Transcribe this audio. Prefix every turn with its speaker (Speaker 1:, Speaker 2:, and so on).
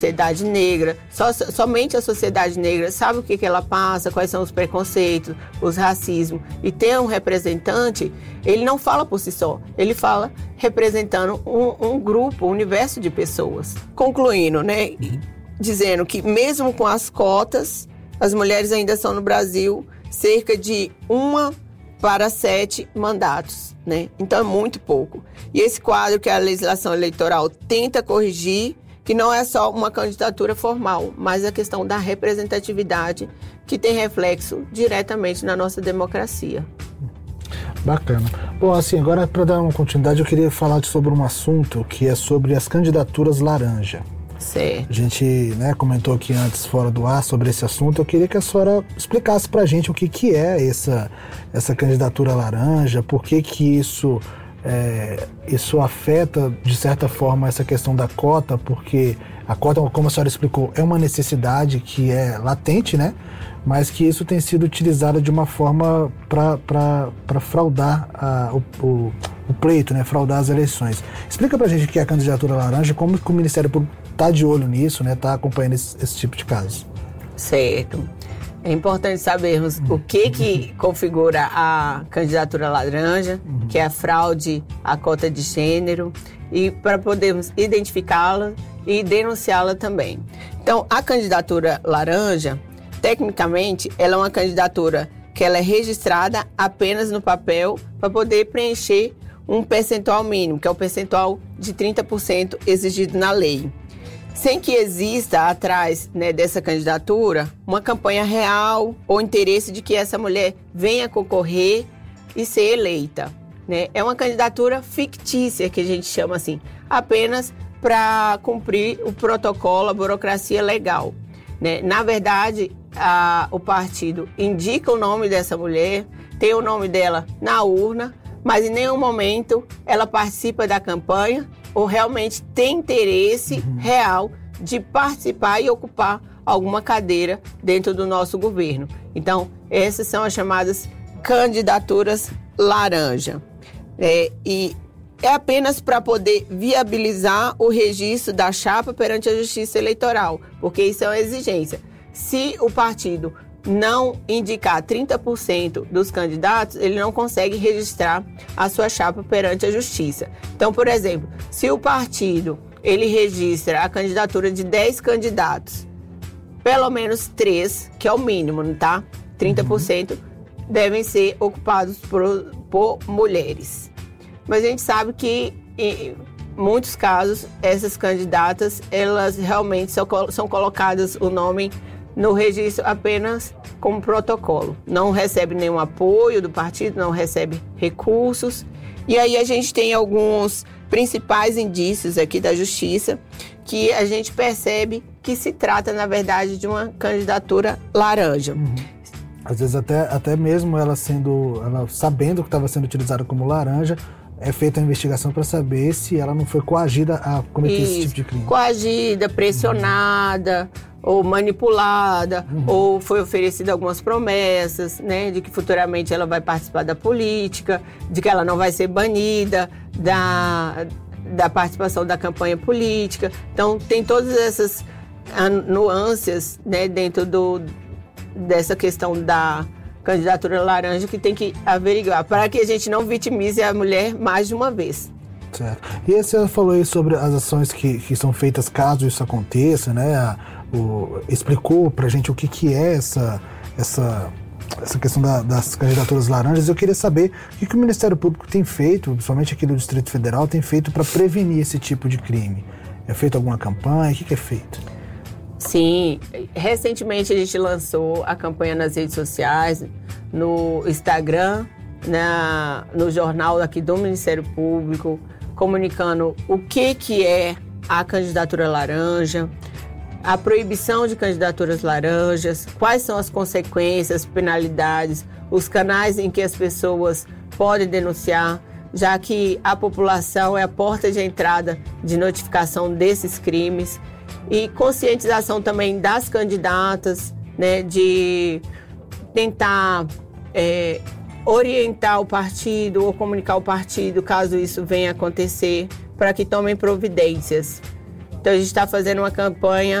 Speaker 1: sociedade negra, somente a sociedade negra sabe o que ela passa, quais são os preconceitos, os racismos. E ter um representante, ele não fala por si só, ele fala representando um grupo, um universo de pessoas. Concluindo, né, dizendo que mesmo com as cotas, as mulheres ainda são no Brasil cerca de 1 para 7 mandatos, né? Então é muito pouco. E esse quadro que a legislação eleitoral tenta corrigir, que não é só uma candidatura formal, mas a questão da representatividade, que tem reflexo diretamente na nossa democracia.
Speaker 2: Bacana. Bom, assim, agora para dar uma continuidade, eu queria falar sobre um assunto que é sobre as candidaturas laranja.
Speaker 1: Certo.
Speaker 2: A gente, né, comentou aqui antes, fora do ar, sobre esse assunto. Eu queria que a senhora explicasse pra gente o que é essa candidatura laranja, por que isso afeta, de certa forma, essa questão da cota, porque a cota, como a senhora explicou, é uma necessidade que é latente, né? Mas que isso tem sido utilizado de uma forma para fraudar o pleito, né? Fraudar as eleições. Explica pra gente o que é a candidatura laranja, como que o Ministério Público está de olho nisso, né? Está acompanhando esse tipo de casos.
Speaker 1: Certo. É importante sabermos o que configura a candidatura laranja, que é a fraude à cota de gênero, e para podermos identificá-la e denunciá-la também. Então, a candidatura laranja, tecnicamente, ela é uma candidatura que ela é registrada apenas no papel para poder preencher um percentual mínimo, que é o percentual de 30% exigido na lei. Sem que exista atrás, né, dessa candidatura uma campanha real ou interesse de que essa mulher venha concorrer e ser eleita, né? É uma candidatura fictícia, que a gente chama assim, apenas para cumprir o protocolo, a burocracia legal, né? Na verdade, o partido indica o nome dessa mulher, tem o nome dela na urna, mas em nenhum momento ela participa da campanha ou realmente tem interesse real de participar e ocupar alguma cadeira dentro do nosso governo. Então, essas são as chamadas candidaturas laranja. E é apenas para poder viabilizar o registro da chapa perante a Justiça Eleitoral, porque isso é uma exigência. Se o partido não indicar 30% dos candidatos, ele não consegue registrar a sua chapa perante a Justiça. Então, por exemplo, se o partido ele registra a candidatura de 10 candidatos, pelo menos 3, que é o mínimo, tá? 30% devem ser ocupados por mulheres. Mas a gente sabe que, em muitos casos, essas candidatas, elas realmente são colocadas o nome no registro apenas como protocolo. Não recebe nenhum apoio do partido, não recebe recursos. E aí a gente tem alguns principais indícios aqui da Justiça que a gente percebe que se trata, na verdade, de uma candidatura laranja.
Speaker 2: Às vezes até mesmo ela sabendo que estava sendo utilizada como laranja, é feita a investigação para saber se ela não foi coagida a cometer esse tipo de crime. Coagida,
Speaker 1: pressionada, ou manipulada, ou foi oferecida algumas promessas, né, de que futuramente ela vai participar da política, de que ela não vai ser banida da participação da campanha política. Então, tem todas essas nuances, né, dentro dessa questão da candidatura laranja que tem que averiguar, para que a gente não vitimize a mulher mais de uma vez.
Speaker 2: Certo. E aí você falou aí sobre as ações que são feitas caso isso aconteça, né? Explicou pra gente o que é essa questão das candidaturas laranjas. Eu queria saber o que o Ministério Público tem feito, principalmente aqui do Distrito Federal, tem feito para prevenir esse tipo de crime. É feito alguma campanha? O que é feito?
Speaker 1: Sim, recentemente a gente lançou a campanha nas redes sociais, no Instagram, no jornal aqui do Ministério Público, comunicando o que é a candidatura laranja, a proibição de candidaturas laranjas, quais são as consequências, penalidades, os canais em que as pessoas podem denunciar, já que a população é a porta de entrada de notificação desses crimes, e conscientização também das candidatas, né, de tentar orientar o partido ou comunicar o partido caso isso venha acontecer, para que tomem providências. Então, a gente está fazendo uma campanha